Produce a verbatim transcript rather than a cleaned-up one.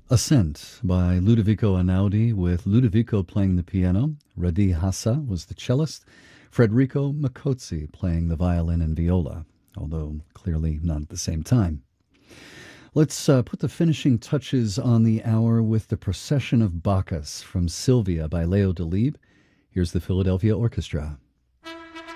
Ascent by Ludovico Einaudi, with Ludovico playing the piano. Radi Hassa was the cellist. Federico Micozzi playing the violin and viola, although clearly not at the same time. Let's uh, put the finishing touches on the hour with the Procession of Bacchus from Sylvia by Leo Delibes. Here's the Philadelphia Orchestra.